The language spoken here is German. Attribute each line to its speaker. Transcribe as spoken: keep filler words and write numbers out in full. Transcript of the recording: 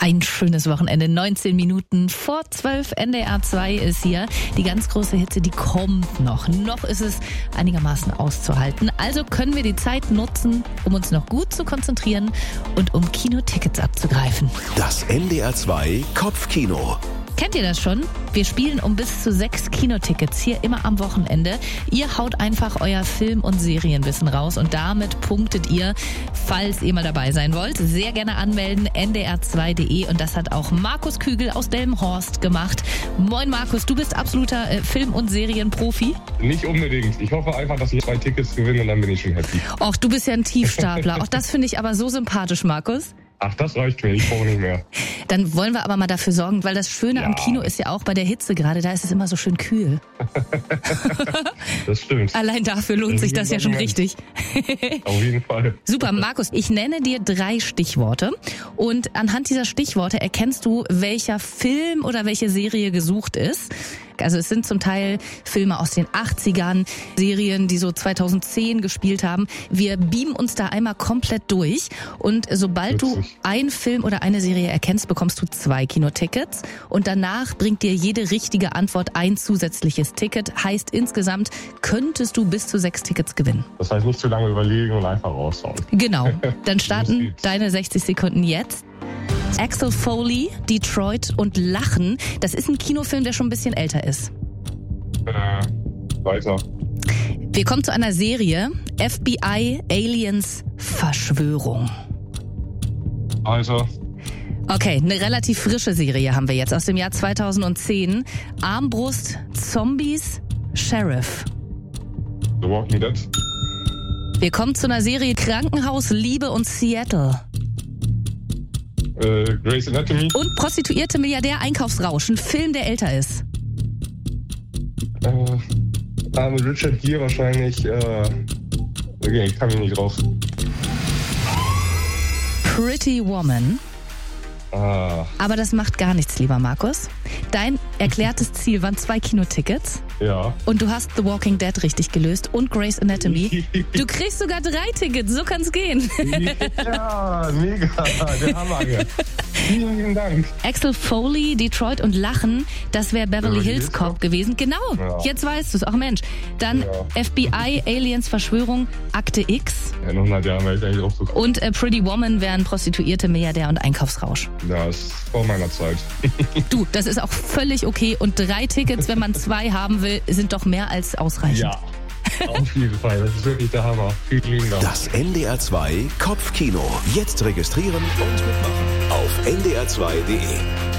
Speaker 1: Ein schönes Wochenende, neunzehn Minuten vor zwölf, N D R zwei ist hier. Die ganz große Hitze, die kommt noch. Noch ist es einigermaßen auszuhalten. Also können wir die Zeit nutzen, um uns noch gut zu konzentrieren und um Kinotickets abzugreifen.
Speaker 2: Das N D R zwei Kopfkino.
Speaker 1: Kennt ihr das schon? Wir spielen um bis zu sechs Kinotickets hier immer am Wochenende. Ihr haut einfach euer Film- und Serienwissen raus und damit punktet ihr, falls ihr mal dabei sein wollt. Sehr gerne anmelden, N D R zwei punkt de, und das hat auch Markus Kügel aus Delmenhorst gemacht. Moin Markus, du bist absoluter äh, Film- und Serienprofi?
Speaker 3: Nicht unbedingt. Ich hoffe einfach, dass ich zwei Tickets gewinne und dann bin ich schon happy.
Speaker 1: Och, du bist ja ein Tiefstapler. Auch das finde ich aber so sympathisch, Markus.
Speaker 3: Ach, das reicht mir, ich brauche nicht mehr.
Speaker 1: Dann wollen wir aber mal dafür sorgen, weil das Schöne
Speaker 3: Ja.
Speaker 1: am Kino ist ja auch bei der Hitze gerade, da ist es immer so schön kühl.
Speaker 3: Das stimmt.
Speaker 1: Allein dafür lohnt sich das ja schon richtig.
Speaker 3: Auf jeden Fall.
Speaker 1: Super, Markus, ich nenne dir drei Stichworte und anhand dieser Stichworte erkennst du, welcher Film oder welche Serie gesucht ist. Also es sind zum Teil Filme aus den achtzigern, Serien, die so zweitausendzehn gespielt haben. Wir beamen uns da einmal komplett durch und sobald du
Speaker 3: Witzig.
Speaker 1: einen Film oder eine Serie erkennst, bekommst du zwei Kinotickets und danach bringt dir jede richtige Antwort ein zusätzliches Ticket. Heißt insgesamt könntest du bis zu sechs Tickets gewinnen.
Speaker 3: Das heißt, nicht zu lange überlegen und einfach raushauen.
Speaker 1: Genau, dann
Speaker 3: Los
Speaker 1: starten
Speaker 3: geht's.
Speaker 1: deine sechzig Sekunden jetzt. Axel Foley, Detroit und Lachen. Das ist ein Kinofilm, der schon ein bisschen älter ist.
Speaker 3: Äh, weiter.
Speaker 1: Wir kommen zu einer Serie. F B I, Aliens, Verschwörung.
Speaker 3: Weiter.
Speaker 1: Okay, eine relativ frische Serie haben wir jetzt aus dem Jahr zweitausendzehn. Armbrust, Zombies, Sheriff.
Speaker 3: The Walking Dead.
Speaker 1: Wir kommen zu einer Serie Krankenhaus, Liebe und Seattle.
Speaker 3: Äh, Grey's Anatomy.
Speaker 1: Und Prostituierte Milliardär, Einkaufsrausch. Ein Film, der älter ist.
Speaker 3: Äh, ah, mit Richard Gere wahrscheinlich. Äh, okay, ich kann mich nicht raus.
Speaker 1: Pretty Woman.
Speaker 3: Ah,
Speaker 1: Aber das macht gar nichts, lieber Markus. Dein erklärtes Ziel waren zwei Kinotickets
Speaker 3: ja.
Speaker 1: und du hast The Walking Dead richtig gelöst und Grey's Anatomy. Du kriegst sogar drei Tickets, so kann's gehen.
Speaker 3: Ja, mega. Der Hammer hier. Vielen lieben Dank.
Speaker 1: Axel Foley, Detroit und Lachen, das wäre Beverly
Speaker 3: Beverly
Speaker 1: Hills
Speaker 3: Hills
Speaker 1: Cop
Speaker 3: Cop?
Speaker 1: gewesen. Genau,
Speaker 3: Ja.
Speaker 1: jetzt weißt du es. Ach Mensch. Dann
Speaker 3: Ja.
Speaker 1: F B I, Aliens, Verschwörung, Akte X
Speaker 3: Ja, noch hundert Jahre wäre ich eigentlich drauf gekommen.
Speaker 1: und äh, Pretty Woman wären Prostituierte, Milliardär und Einkaufsrausch.
Speaker 3: Ja, ist vor meiner Zeit.
Speaker 1: Du, das ist auch völlig okay und drei Tickets, wenn man zwei haben will, sind doch mehr als ausreichend.
Speaker 3: Ja, auf jeden Fall. Das ist wirklich der Hammer. Vielen lieben Dank.
Speaker 2: Das N D R zwei Kopfkino. Jetzt registrieren und mitmachen auf N D R zwei punkt de.